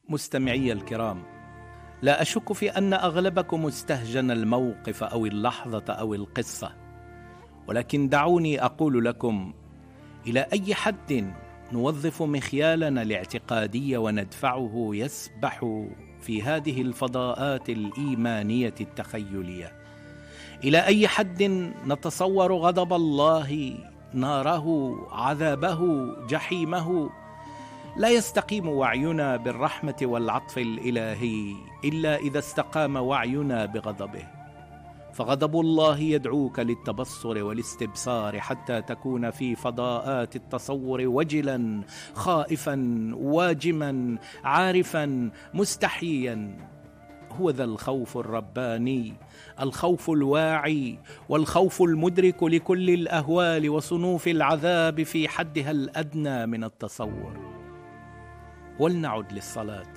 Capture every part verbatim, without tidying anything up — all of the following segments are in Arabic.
مستمعي الكرام، لا أشك في أن أغلبكم استهجن الموقف أو اللحظة أو القصة، ولكن دعوني أقول لكم: إلى أي حد نوظف مخيالنا الاعتقادي وندفعه يسبح في هذه الفضاءات الإيمانية التخيلية؟ إلى أي حد نتصور غضب الله، ناره، عذابه، جحيمه؟ لا يستقيم وعينا بالرحمة والعطف الإلهي إلا إذا استقام وعينا بغضبه. فغضب الله يدعوك للتبصر والاستبصار حتى تكون في فضاءات التصور وجلا، خائفا، واجما، عارفا، مستحيا. هو ذا الخوف الرباني، الخوف الواعي، والخوف المدرك لكل الأهوال وصنوف العذاب في حدها الأدنى من التصور. ولنعد للصلاة،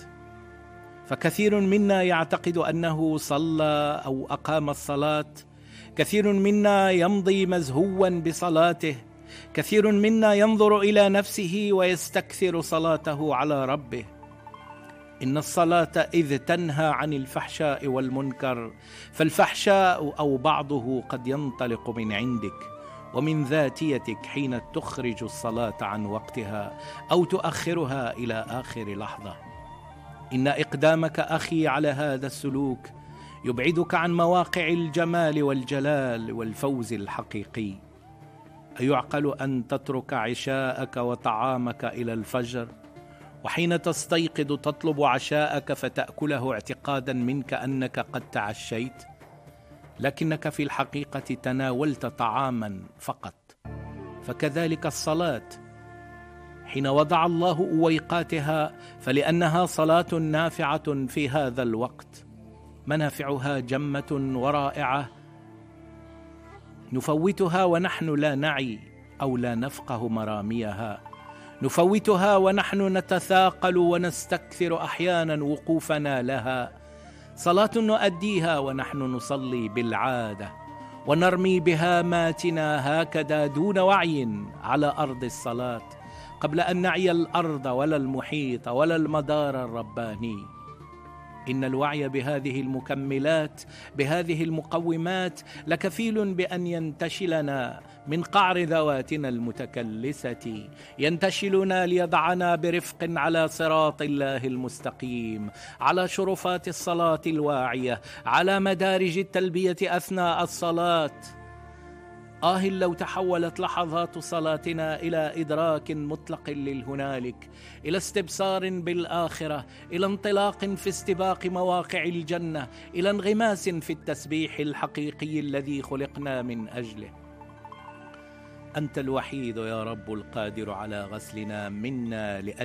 فكثير منا يعتقد أنه صلى أو أقام الصلاة، كثير منا يمضي مزهوا بصلاته، كثير منا ينظر إلى نفسه ويستكثر صلاته على ربه. إن الصلاة إذ تنهى عن الفحشاء والمنكر، فالفحشاء أو بعضه قد ينطلق من عندك ومن ذاتيتك حين تخرج الصلاة عن وقتها أو تؤخرها إلى آخر لحظة. إن إقدامك أخي على هذا السلوك يبعدك عن مواقع الجمال والجلال والفوز الحقيقي. أيعقل أن تترك عشاءك وطعامك إلى الفجر، وحين تستيقظ تطلب عشاءك فتأكله اعتقادا منك أنك قد تعشيت، لكنك في الحقيقة تناولت طعاما فقط؟ فكذلك الصلاة، حين وضع الله أويقاتها فلأنها صلاة نافعة في هذا الوقت، منافعها جمة ورائعة، نفوتها ونحن لا نعي أو لا نفقه مراميها، نفوتها ونحن نتثاقل ونستكثر أحيانا وقوفنا لها. صلاة نؤديها ونحن نصلي بالعادة ونرمي بهاماتنا هكذا دون وعي على أرض الصلاة، قبل أن نعي الأرض ولا المحيط ولا المدار الرباني. إن الوعي بهذه المكملات، بهذه المقومات، لكفيل بأن ينتشلنا من قعر ذواتنا المتكلسة، ينتشلنا ليضعنا برفق على صراط الله المستقيم، على شرفات الصلاة الواعية، على مدارج التلبية أثناء الصلاة. آه لو تحولت لحظات صلاتنا إلى إدراك مطلق للهنالك، إلى استبصار بالآخرة، إلى انطلاق في استباق مواقع الجنة، إلى انغماس في التسبيح الحقيقي الذي خلقنا من أجله. أنت الوحيد يا رب القادر على غسلنا منا لأجل